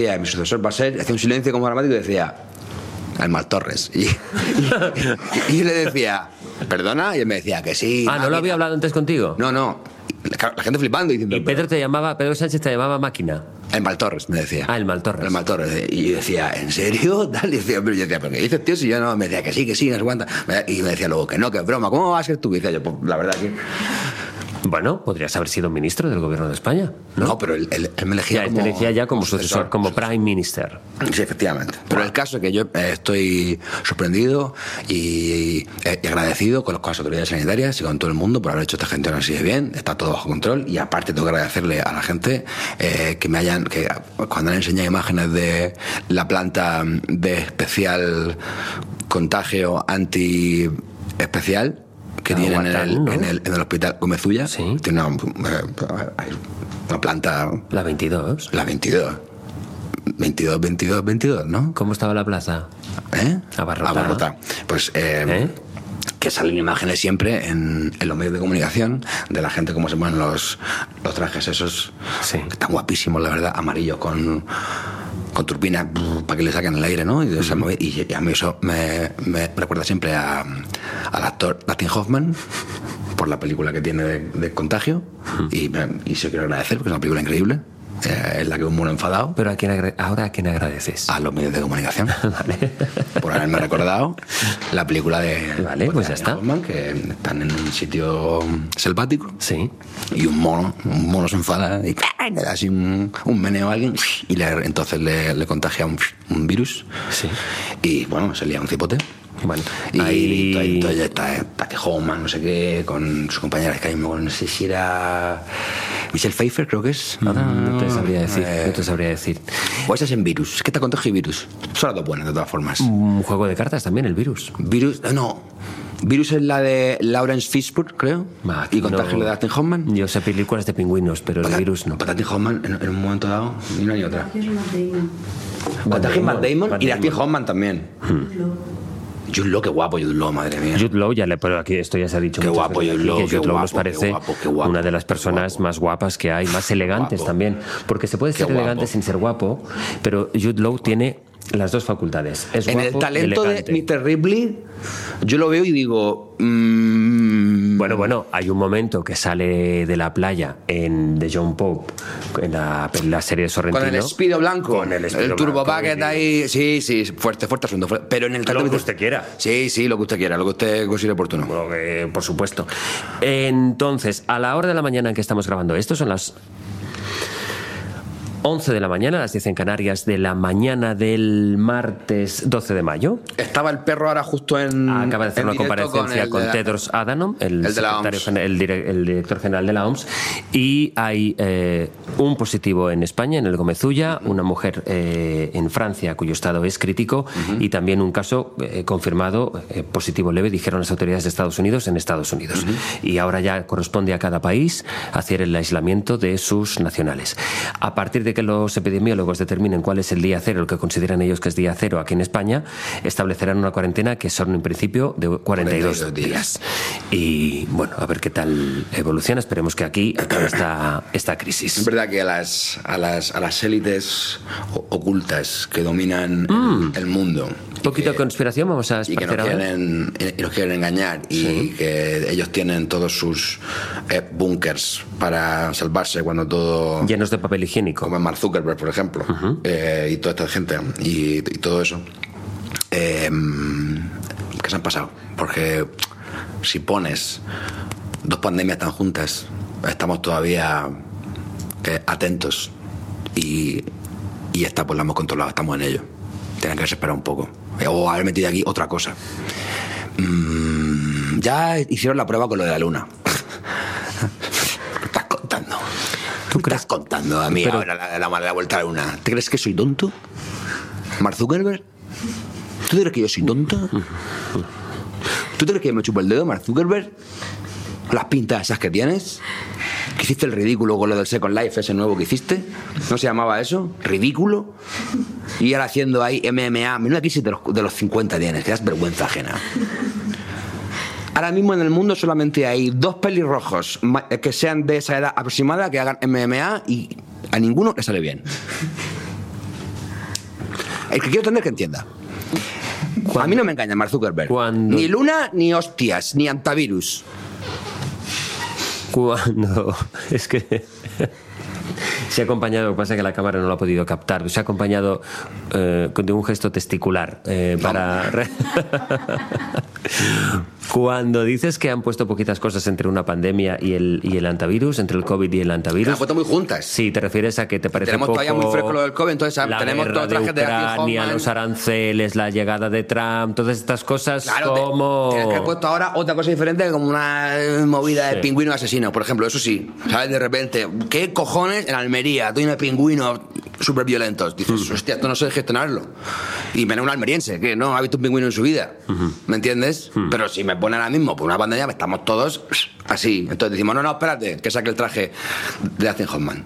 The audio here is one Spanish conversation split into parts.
mi sucesor va a ser, hacía un silencio como dramático y decía, el Mal Torres. Y yo le decía, ¿perdona? Y él me decía que sí. ¿No lo había hablado antes contigo? No. La gente flipando diciendo. Y Pedro Sánchez te llamaba máquina. El Mal Torres, me decía. El Mal Torres. El Mal Torres. Y yo decía, ¿en serio? Tal. Y decía, pero yo decía, ¿pero qué dices, tío? Si yo no, me decía que sí, no sé cuánta. Y me decía luego que no, que es broma. ¿Cómo vas a ser tú? Y decía yo, pues la verdad que. Bueno, podrías haber sido ministro del gobierno de España, ¿no? No, pero él me elegía como... Él te elegía ya como sucesor, como Prime Minister. Sí, efectivamente. Pero el caso es que yo estoy sorprendido y agradecido con las autoridades sanitarias y con todo el mundo por haber hecho esta gestión así de bien. Está todo bajo control y aparte tengo que agradecerle a la gente que cuando han enseñado imágenes de la planta de especial contagio anti especial que tienen en el hospital Gómez-Ulla. Sí. Tiene una planta... La 22. La 22. 22, ¿no? ¿Cómo estaba la plaza? Abarrotada. Pues... que salen imágenes siempre en los medios de comunicación de la gente cómo se ponen los trajes esos, sí, que están guapísimos, la verdad, amarillos con turbinas para que le saquen el aire, ¿no? Y a mí eso me recuerda siempre al actor Dustin Hoffman por la película que tiene de Contagio, y se quiero agradecer porque es una película increíble. Es la que un mono enfadado. ¿Pero ahora a quién agradeces? A los medios de comunicación. Vale. Por haberme recordado la película de... Vale, pues ya está. Hoffman, que están en un sitio selvático. Sí. Y un mono se enfada y le da así un meneo a alguien y entonces le contagia un virus. Sí. Y bueno, se lía un cipote. Bueno, y entonces está que Hoffman, no sé qué, con sus compañeras que no sé si era Michelle Pfeiffer, creo que es. No te sabría decir. O esa es en Virus. Es que está Contagio y Virus. Son las dos buenas, de todas formas. Un juego de cartas también, el Virus. No. Virus es la de Lawrence Fishburne, creo. Y Contagio la de Dustin Hoffman. Yo sé películas de pingüinos, pero el Virus no. Dustin Hoffman en un momento dado, ni una ni otra. Contagio Matt Damon y Dustin Hoffman también. Jude Law, qué guapo Jude Law, madre mía. Jude Law, pero aquí esto ya se ha dicho. Qué guapo Jude Law. Jude Law nos parece una de las personas más guapas que hay, más elegantes también. Porque se puede ser elegante sin ser guapo, pero Jude Law tiene las dos facultades. Es guapo, en el talento de Mr. Ripley, yo lo veo y digo... Bueno, hay un momento que sale de la playa de John Pope en la serie de Sorrentino. Con el Speedo blanco, con el Turbo Bucket ahí, sí, fuerte asunto. Pero en el lo que usted quiera. Sí, lo que usted quiera, lo que usted considere oportuno. Bueno, por supuesto. Entonces, a la hora de la mañana en que estamos grabando esto, son las 11 de la mañana, las 10 en Canarias, de la mañana del martes 12 de mayo. Estaba el perro ahora justo acaba de hacer una comparecencia con Tedros Adhanom, el director general de la OMS, y hay un positivo en España, en el Gómez-Ulla, una mujer en Francia cuyo estado es crítico, y también un caso confirmado positivo leve, dijeron las autoridades de Estados Unidos, en Estados Unidos. Y ahora ya corresponde a cada país hacer el aislamiento de sus nacionales. A partir de que los epidemiólogos determinen cuál es el día cero, el que consideran ellos que es día cero aquí en España, establecerán una cuarentena que son en principio de 42 días. Y bueno, a ver qué tal evoluciona. Esperemos que aquí acabe esta crisis. Es verdad que a las élites ocultas que dominan el mundo, un poquito de conspiración vamos a esparcer ahora. Y nos quieren engañar, y que ellos tienen todos sus búnkers para salvarse cuando todo... llenos de papel higiénico. Como Mark Zuckerberg, por ejemplo, y toda esta gente, y todo eso. ¿Qué se han pasado? Porque si pones dos pandemias tan juntas, estamos todavía atentos, y esta pues la hemos controlado, estamos en ello. Tienen que esperar un poco. O haber metido aquí otra cosa. Ya hicieron la prueba con lo de la luna. ¿Qué estás contando? ¿Tú estás contando a mí ahora la vuelta a la luna? ¿Te crees que soy tonto? ¿Mark Zuckerberg? ¿Tú crees que yo soy tonto? ¿Tú crees que yo me chupo el dedo, Mark Zuckerberg? ¿Las pintas esas que tienes? ¿Que hiciste el ridículo con lo del Second Life, ese nuevo que hiciste? ¿No se llamaba eso? ¿Ridículo? Y ahora haciendo ahí MMA. Menuda crisis de los 50 tienes, que das vergüenza ajena. Ahora mismo en el mundo solamente hay 2 pelirrojos que sean de esa edad aproximada que hagan MMA, y a ninguno le sale bien. El que quiero entender que entienda. A mí no me engaña Mark Zuckerberg. Ni Luna, ni hostias, ni antivirus. Cuando... Es que... Se ha acompañado, lo que pasa es que la cámara no lo ha podido captar, se ha acompañado de un gesto testicular para... Cuando dices que han puesto poquitas cosas entre una pandemia y el antivirus, entre el COVID y el antivirus... Las han puesto muy juntas. Sí, te refieres a que te parece tenemos poco... Tenemos todavía muy fresco lo del COVID, entonces tenemos todo el traje de Ucrania, los aranceles, la llegada de Trump, todas estas cosas como... Tienes que haber puesto ahora otra cosa diferente, como una movida de pingüino asesino, por ejemplo, eso sí, ¿sabes? De repente, ¿qué cojones en Almería? Tú y unos pingüinos súper violentos. Dices, hostia, esto no sé gestionarlo. Y menos un almeriense, que no ha visto un pingüino en su vida. ¿Me entiendes? Pero si me pone ahora mismo por una pandemia, estamos todos así. Entonces decimos, no, espérate, que saque el traje de Dustin Hoffman.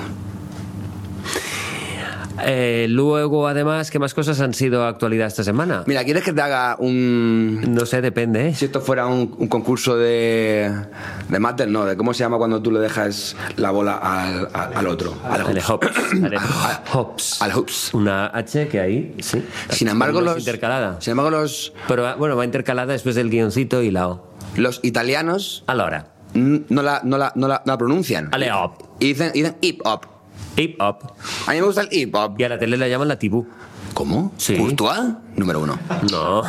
Luego, además, ¿qué más cosas han sido actualidad esta semana? Mira, ¿quieres que te haga un...? No sé, depende, ¿eh? Si esto fuera un concurso de máster, no, de cómo se llama cuando tú le dejas la bola al otro. Al hops. Al hoops. Una H que hay, sí. Sin embargo, intercalada. Sin embargo, los... Pero bueno, va intercalada después del guioncito y la O. Los italianos... Allora. No la pronuncian. Ale hop. Y dicen hip hop. Hip hop. A mí me gusta el hip hop. Y a la tele la llaman la tibú. ¿Cómo? Sí. ¿Courtois? Número 1. No.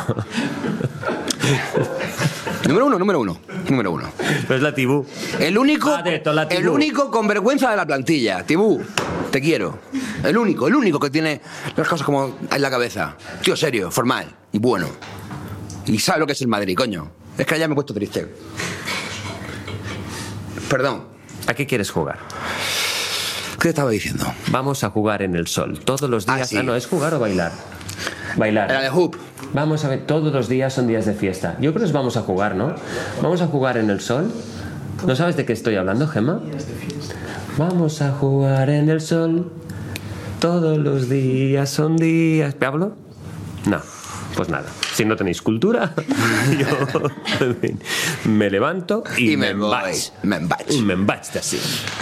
Número uno. Pero es la tibú. El único con vergüenza de la plantilla. Tibú, te quiero. El único que tiene las cosas como en la cabeza. Tío serio, formal y bueno. Y sabe lo que es el Madrid, coño. Es que ya me he puesto triste. Perdón. ¿A qué quieres jugar? ¿Qué te estaba diciendo? Vamos a jugar en el sol. Todos los días... sí. No, ¿es jugar o bailar? Bailar. Era de hoop. Vamos a ver, todos los días son días de fiesta. Yo creo que vamos a jugar, ¿no? Vamos a jugar en el sol. ¿No sabes de qué estoy hablando, Gemma? Vamos a jugar en el sol. Todos los días son días... ¿Pablo? No, pues nada. Si no tenéis cultura, yo me levanto y me embaig. Me embaig así.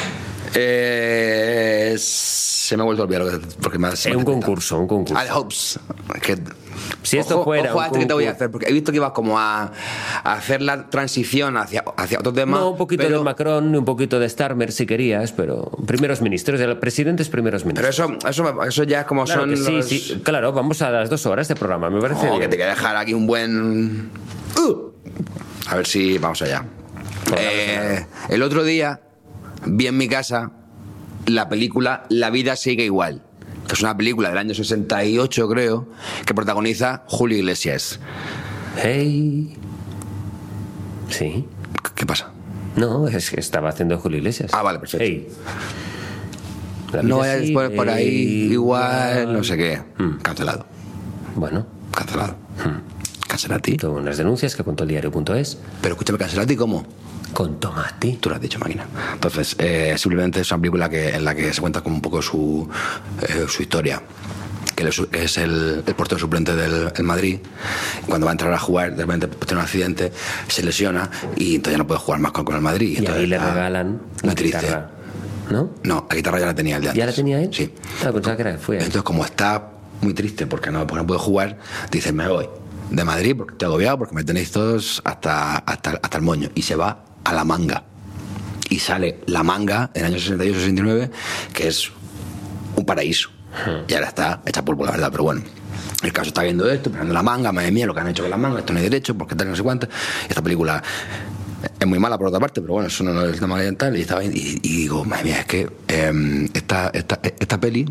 Se me ha vuelto a olvidar porque me ha... Un concurso. Al Hopes. Si esto fuera ojo a que te voy a hacer, porque he visto que ibas como a hacer la transición hacia otro tema. No, un poquito de Macron y un poquito de Starmer si querías, pero primeros ministros, presidentes primeros ministros. Pero eso ya es como claro son sí, los... sí, claro, vamos a las 2 horas de programa, me parece bien. Que te voy a dejar aquí un buen... A ver si... Vamos allá. El otro día vi en mi casa la película La vida sigue igual, que es una película del año 68, creo, que protagoniza Julio Iglesias. Hey. Sí. ¿Qué pasa? No, es que estaba haciendo Julio Iglesias. Ah, vale, perfecto. Hey. No vayas después por ahí igual, no sé qué. Cancelado. Bueno. Cancelado. Cancelati. Tengo unas denuncias que apuntó el diario.es. Pero escúchame, ¿Cancelati cómo? Con Tomati. Tú lo has dicho, máquina. Entonces, simplemente es una película en la que se cuenta como un poco su historia. Que es el portero suplente del Madrid. Cuando va a entrar a jugar, de repente tiene un accidente, se lesiona y entonces ya no puede jugar más con el Madrid. Y entonces, ahí le regalan la guitarra, ¿no? No, la guitarra ya la tenía el de antes. ¿Ya la tenía él? Sí. Pensaba que fue él. Entonces, como está muy triste porque no puede jugar, dice, me voy de Madrid porque estoy agobiado, porque me tenéis todos hasta el moño. Y se va a La Manga. Y sale La Manga en el año 68-69, que es un paraíso. Y ahora está hecha polvo, la verdad, pero bueno. El caso está viendo esto, pensando La Manga, madre mía, lo que han hecho con La Manga, esto no hay derecho, porque tal, no sé cuánto. Esta película es muy mala por otra parte, pero bueno, eso no es el tema oriental. Y digo, madre mía, es que esta peli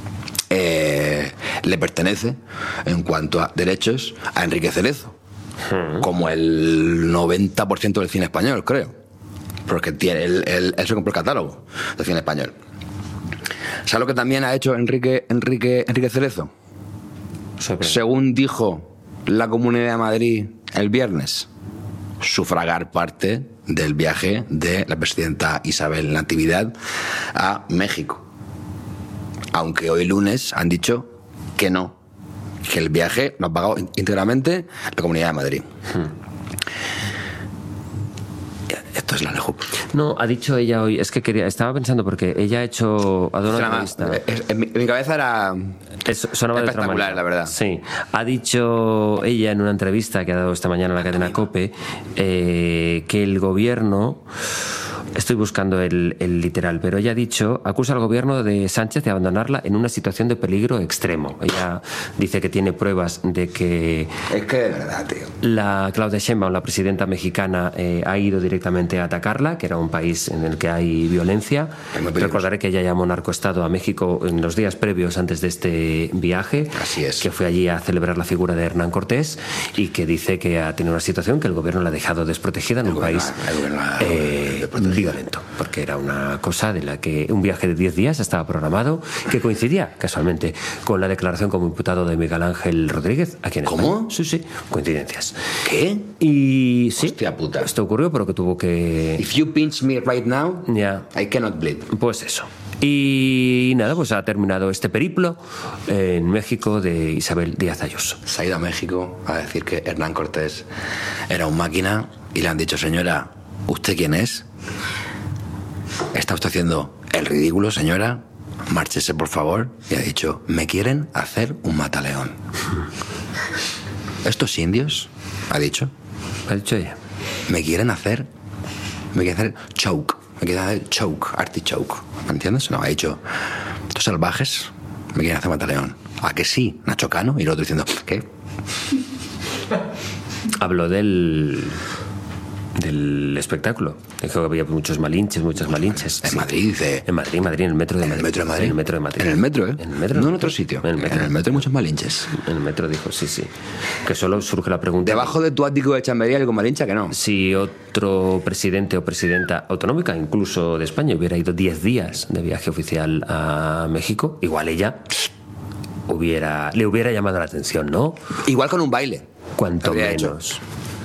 le pertenece en cuanto a derechos a Enrique Cerezo, como el 90% del cine español, creo, porque él se compró el catálogo del cine español. ¿Sabes lo que también ha hecho Enrique Cerezo? Según dijo la Comunidad de Madrid el viernes, sufragar parte del viaje de la presidenta Isabel Natividad a México. Aunque hoy lunes han dicho que no, que el viaje lo ha pagado íntegramente la Comunidad de Madrid. Entonces la Nejup. No, ha dicho ella hoy, es que estaba pensando porque ella ha hecho a una entrevista. En mi cabeza era sonaba espectacular, la verdad. Sí, ha dicho ella en una entrevista que ha dado esta mañana en la cadena COPE que el gobierno... Estoy buscando el literal, pero ella ha dicho, acusa al gobierno de Sánchez de abandonarla en una situación de peligro extremo. Ella dice que tiene pruebas de que... Es que de verdad, tío. La Claudia Sheinbaum, la presidenta mexicana, ha ido directamente a atacarla, que era un país en el que hay violencia. Recordaré que ella llamó narcoestado a México en los días previos antes de este viaje. Así es. Que fue allí a celebrar la figura de Hernán Cortés y que dice que ha tenido una situación que el gobierno la ha dejado desprotegida en un país violento, porque era una cosa de la que un viaje de 10 días estaba programado, que coincidía casualmente con la declaración como imputado de Miguel Ángel Rodríguez aquí en España. ¿Cómo? Sí, coincidencias. ¿Qué? Y sí, hostia puta. Esto ocurrió porque tuvo que... If you pinch me right now, I cannot bleed. Pues eso. Y nada, pues ha terminado este periplo en México de Isabel Díaz Ayuso. Se ha ido a México a decir que Hernán Cortés era un máquina y le han dicho, señora, ¿usted quién es? ¿Está usted haciendo el ridículo, señora? Márchese, por favor. Y ha dicho, me quieren hacer un mataleón. ¿Estos indios? Ha dicho. Ha dicho ella. Me quieren hacer choke. Me quieren hacer choke, artichoke. ¿Me entiendes? No, ha dicho, estos salvajes me quieren hacer mataleón. ¿A que sí? Nacho Cano. Y el otro diciendo, ¿qué? Habló del espectáculo. Dijo que había muchos malinches, muchas malinches. En Madrid, dice. En Madrid, en el metro de Madrid. En el metro de Madrid. En el metro de Madrid. En el metro, ¿eh? En el metro. No en otro sitio. En el metro hay muchos malinches. En el metro dijo, sí. Que solo surge la pregunta. Debajo de tu ático de chambería algo malincha que no. Si otro presidente o presidenta autonómica, incluso de España, hubiera ido 10 días de viaje oficial a México, igual ella le hubiera llamado la atención, ¿no? Igual con un baile. Cuanto menos.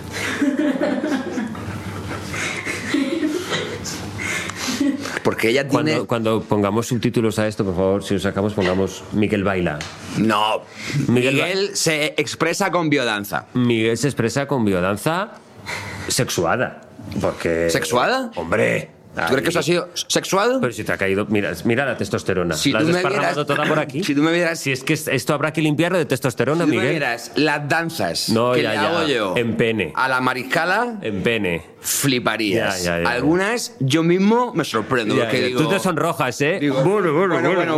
Porque ella tiene... Cuando pongamos subtítulos a esto, por favor, si lo sacamos, pongamos Miguel baila. No, Miguel se expresa con biodanza. Miguel se expresa con biodanza sexuada. Porque... ¿Sexuada? Hombre... ¿Tú crees que eso ha sido sexuado? Pero si te ha caído... Mira la testosterona. Si la has tú me desparramado vieras, toda por aquí. Si tú me vieras... Si es que esto habrá que limpiarlo de testosterona, si tú Miguel. me vieras las danzas que ya, le hago yo... En pene. A la mariscala... En pene. Fliparías. Ya. Algunas yo mismo me sorprendo. Porque digo... Tú te sonrojas, ¿eh? Digo, bueno.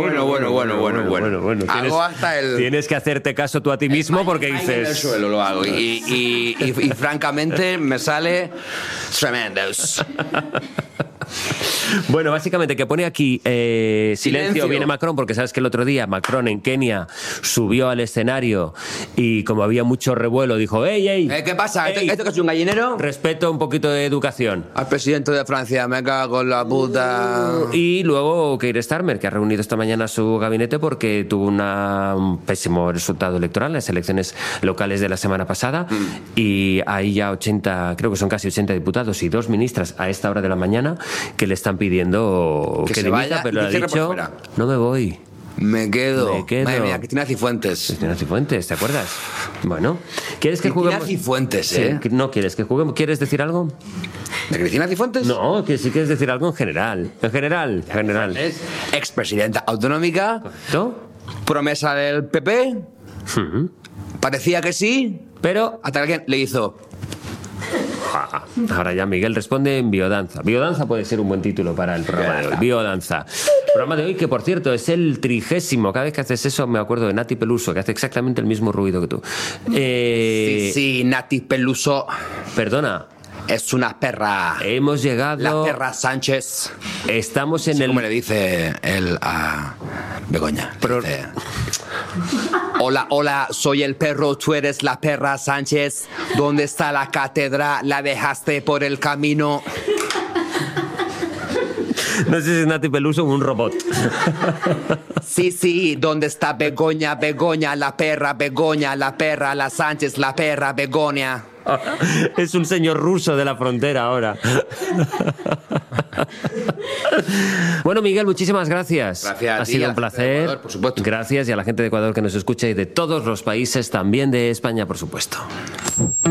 Hago hasta el... Tienes que hacerte caso tú a ti mismo porque dices... En el suelo lo hago. Y francamente me sale tremendos. Bueno, básicamente que pone aquí silencio, viene Macron, porque sabes que el otro día Macron en Kenia subió al escenario y como había mucho revuelo dijo, ¡Ey! ¿Qué pasa? ¿Esto que es un gallinero? Respeto, un poquito de educación. Al presidente de Francia, me cago en la puta. Y luego Keir Starmer, que ha reunido esta mañana su gabinete porque tuvo un pésimo resultado electoral en las elecciones locales de la semana pasada y hay ya 80, creo que son casi 80 diputados y 2 ministras a esta hora de la mañana que le están pidiendo que se dimita, vaya, pero le ha dicho, no me voy. Me quedo. Madre mía, Cristina Cifuentes. Cristina Cifuentes, ¿te acuerdas? Bueno, ¿quieres que juguemos? Cristina Cifuentes, ¿eh? Sí, no quieres que juguemos. ¿Quieres decir algo? ¿De Cristina Cifuentes? No, que si quieres decir algo en general. En general. Es expresidenta autonómica. ¿Correcto? Promesa del PP. Parecía que sí. Pero hasta que alguien le hizo... Ahora ya Miguel responde en biodanza. Biodanza puede ser un buen título para el programa de hoy. Biodanza. El programa de hoy, que por cierto es el 30º. Cada vez que haces eso me acuerdo de Nati Peluso, que hace exactamente el mismo ruido que tú. Sí, Nati Peluso. Perdona. Es una perra. Hemos llegado... La perra Sánchez. Estamos en como le dice él a Begoña. Dice, hola, soy el perro, tú eres la perra Sánchez. ¿Dónde está la cátedra? La dejaste por el camino. No sé si es Nati Peluso o un robot. Sí, ¿dónde está Begoña, la perra, Begoña, la perra, la Sánchez, la perra, Begoña? Es un señor ruso de la frontera ahora. Bueno, Miguel, muchísimas gracias. Gracias. Ha sido un placer. Ecuador, por supuesto. Gracias y a la gente de Ecuador que nos escucha y de todos los países, también de España, por supuesto.